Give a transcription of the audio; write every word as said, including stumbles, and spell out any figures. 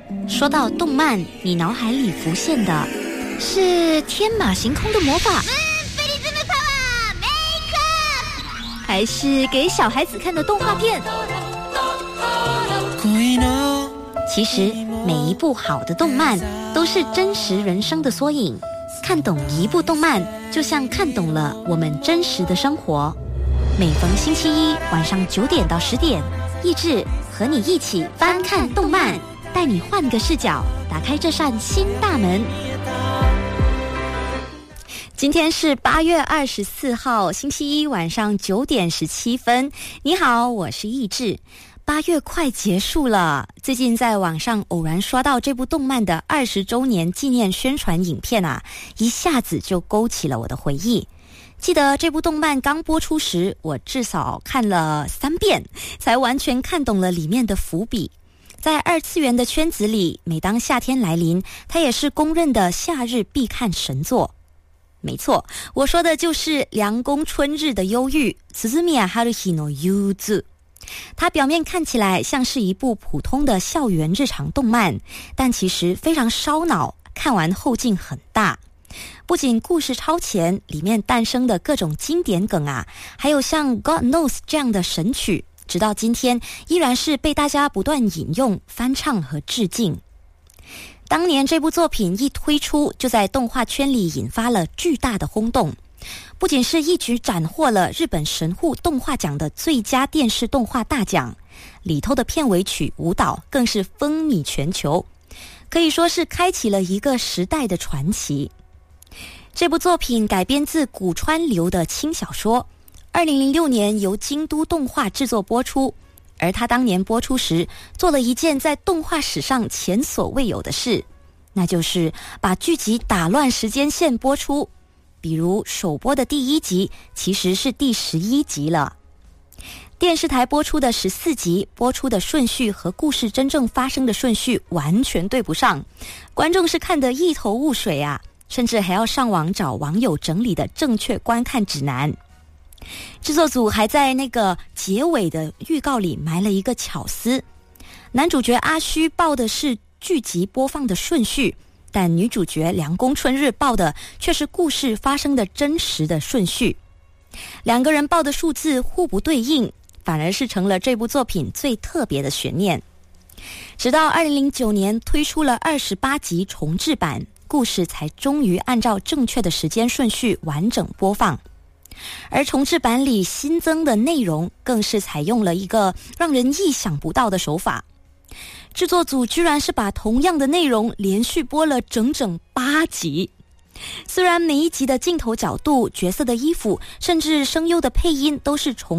说到动漫，你脑海里浮现的是天马行空的魔法，还是给小孩子看的动画片？其实每一部好的动漫都是真实人生的缩影，看懂一部动漫就像看懂了我们真实的生活。每逢星期一晚上九点到十点，益智和你一起翻看动漫，带你换个视角，打开这扇新大门。今天是八月二十四号，星期一晚上九点十七分。你好，我是益智。八月快结束了，最近在网上偶然刷到这部动漫的二十周年纪念宣传影片啊，一下子就勾起了我的回忆。记得这部动漫刚播出时，我至少看了三遍，才完全看懂了里面的伏笔。在二次元的圈子里，每当夏天来临，它也是公认的夏日必看神作。没错，我说的就是凉宫春日的忧郁 Suzumiya Haruhi no Yuzu。它表面看起来像是一部普通的校园日常动漫，但其实非常烧脑，看完后劲很大。不仅故事超前，里面诞生的各种经典梗啊，还有像 God Knows 这样的神曲，直到今天依然是被大家不断引用、翻唱和致敬。当年这部作品一推出，就在动画圈里引发了巨大的轰动，不仅是一举斩获了日本神户动画奖的最佳电视动画大奖，里头的片尾曲舞蹈更是风靡全球，可以说是开启了一个时代的传奇。这部作品改编自古川流的轻小说，二零零六年由京都动画制作播出，而他当年播出时做了一件在动画史上前所未有的事，那就是把剧集打乱时间线播出。比如首播的第一集其实是第十一集了，电视台播出的十四集播出的顺序和故事真正发生的顺序完全对不上，观众是看得一头雾水啊，甚至还要上网找网友整理的正确观看指南。制作组还在那个结尾的预告里埋了一个巧思，男主角阿虚报的是剧集播放的顺序，但女主角凉宫春日报的却是故事发生的真实的顺序。两个人报的数字互不对应，反而是成了这部作品最特别的悬念。直到二零零九年推出了二十八集重制版，故事才终于按照正确的时间顺序完整播放。而重制版里新增的内容更是采用了一个让人意想不到的手法，制作组居然是把同样的内容连续播了整整八集。虽然每一集的镜头角度、角色的衣服，甚至声优的配音都是重